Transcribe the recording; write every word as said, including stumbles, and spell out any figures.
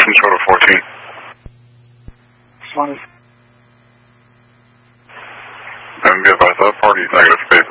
Minnesota fourteen. One. And be advised, that party is negative space